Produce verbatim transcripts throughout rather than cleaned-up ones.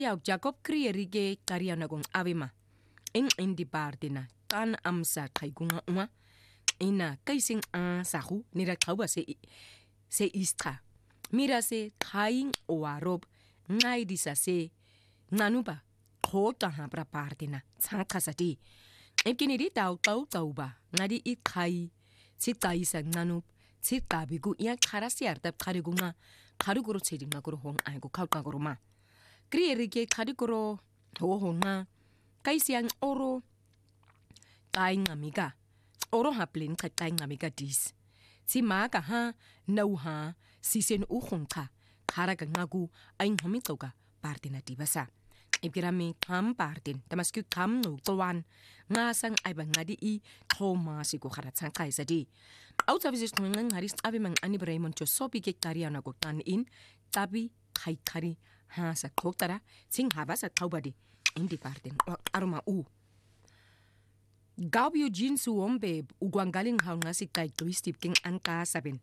yaw Jacob krierige kariana gong avema ing indi bardina tan amsa kaigunga unga ina kaising a sahu nira kauba se se istra mira se kaing oarob ngai disa se nanuba kota ha pra bardina tsakasati ekini di tau tau tauba ngadi i kai si taisa nanub si tabigu ya karasiar tap karigunga karuguru chedinga guru hong aigu kauka guru ma krierige kariguru ho honga kaisiang oro kaing amiga oro haplin ka kaing amiga dis si maga ha nau ha sisen uhonka karaga ngagu aing homitoga partina dibasa ibirami kam partin tamasku kam no towan ngasang aiba ngadi i thoma siku kharatsan kaisadi out of this ngang haris abimang ani braimon cho sopi ke kariana ko tan in tabi khai khari ha sa koktara sing haba sa taubadi indi partin aroma u Gabio jinsu ombe ugwangaling haunga si kai twistip king anka saben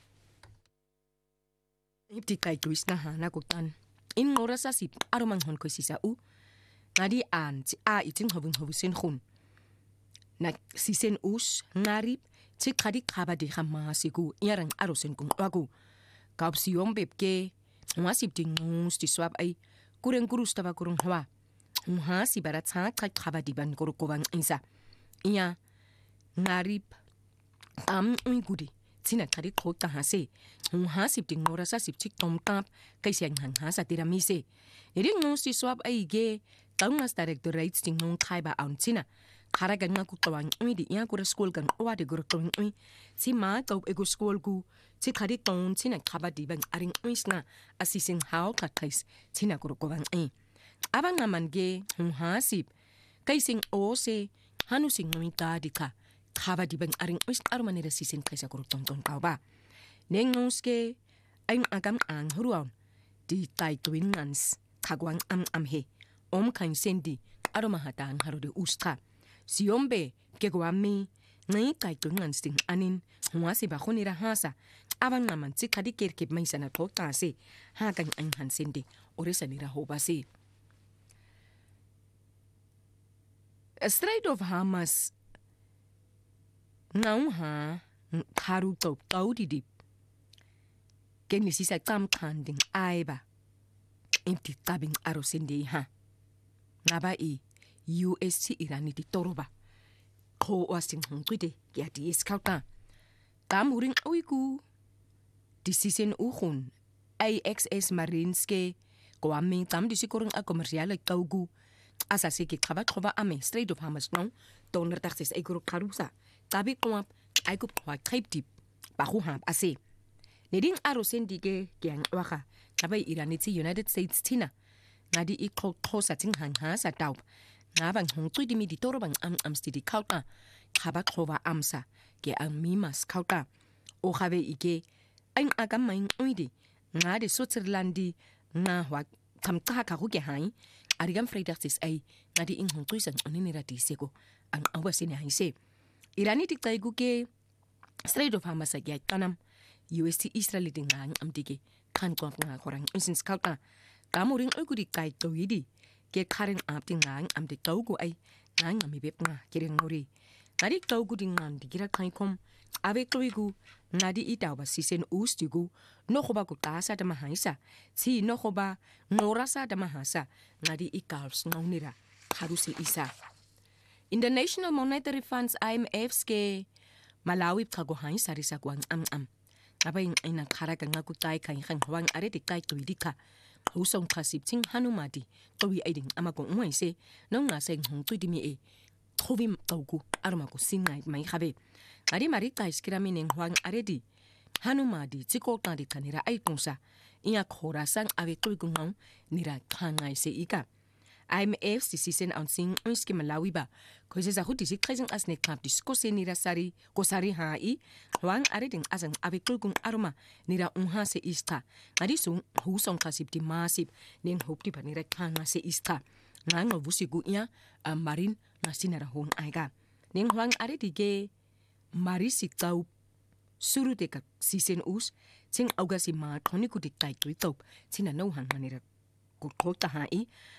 ipti kai twist na hana ko tan in ngorasa sip aromang hon ko sisa u ngadi an a iting hobung hobusen khun na sisen us ngarip ti khadi khaba de khama siku yarang arosen kung wagu kapsi ombe ke ngasip ting ngus ti swab ai kureng kurus taba kurung hawa ha si barat sa kai khaba di ban kuru kowang insa iya ngarip am ungudi tina khadi khota hase ha sip ting ngorasa sip tik tom tap kai siang hang ha sa tiramise eri ngus ti swab ai ge Taungas directorate ting nung kaiba aun tina karaga nga ku tawang ui di iya kura school gang owa de guru tawang ui si ma tau ego school ku si kari tong tina kaba di bang aring ui sna asising hao katais tina guru kowang ui abang naman ge hung hasip kaising o se hanu sing nui ta di ka kaba di bang aring ui arumanira sising kaisa guru tong tong kau ba neng ngus ke aing agam ang huruaun di tai twin ngans kagwang am am he om kain sendi aroma hatang harude ustra siombe kegwami ngai kai tungan sting anin huasi ba khonira hasa abang naman si khadi kerkep mai sana to ta se ha kan an han sendi oresa nira hoba se a Strait of Hamas ngau ha haru to tau di dip ken si sa tam khanding aiba inti tabing arosendi ha ngaba i U S C Irani di toroba ko wasing hungtude ya di skauta tam uring uiku decision uhun A X S Marinske ko aming tam di sikurung a komersiale kaugu asasi ki khaba khoba ame Strait of Hamas no toner taxes ay guru karusa tabi ko ay ko kwa type tip ba hu ham ase neding arosendi ke kyang waka tabai Irani ti United States tina ngadi ikho khosa ting hang ha sa tau ngabang hong tui di mi di toro bang am am sti di kauta khaba khova amsa ke ang mimas kauta o khabe ike ang agam main uidi ngade Switzerland di nga wa kam ka ka hu ke hai arigam fredaxis ai ngadi ing hong tui sang onini ra di seko ang awasine hai se Irani dik tai gu ke Strait of Hamas ya kanam U S T Israel ding ang am dige kan ko nga korang insin kauta kamuring ugudi kai toidi ke karen apting ngang am de togu ai ngang ami bep nga kireng ngori ngadi togu ding ngang digira kai kom ave kloigu ngadi itaw ba sisen ustigu no khoba ku tasa da mahaisa si no khoba ngorasa da mahasa ngadi ikals ngaunira harusi isa International Monetary Funds I M F ske Malawi phago hai sarisa kwang am am abaing ina kharaga nga ku tai kai khang hwang are de kai toidi ka husong khasip ting hanumadi towi aiding amako ngoise no nga seng hong tu dimi e thobim tawku arma ko singai mai khabe ari mari kai skirami neng hwang aredi hanumadi chiko ta di kanira ai tungsa iya khora sang ave tu gungong nira khangai se ika I M F sisen on sing unski Malawi ba ko se za huti si khajing asne kap disko se nira sari ko sari ha i hwang areding asang ave tu gung arma nira unha se ista ari sung husong khasip di masip neng hop di panira khanga se ista ngang vusigu iya marin nasinara hon aiga neng hwang aredi ge mari si tau suru de ka sisen us sing auga si ma thoni ku dik tai tu top sina no hang manira guqoqa ha i